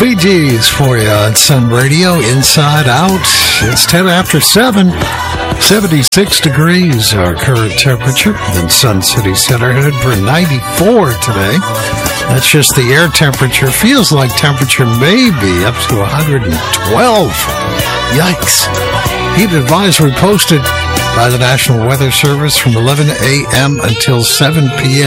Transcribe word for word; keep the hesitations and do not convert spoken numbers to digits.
Bee Gees for you on Sun Radio, Inside Out. It's ten after seven. seventy-six degrees our current temperature. Then Sun City Center headed for ninety-four today. That's just the air temperature. Feels like temperature may be up to one hundred twelve. Yikes. Heat advisory posted by the National Weather Service from eleven a.m. until seven p.m.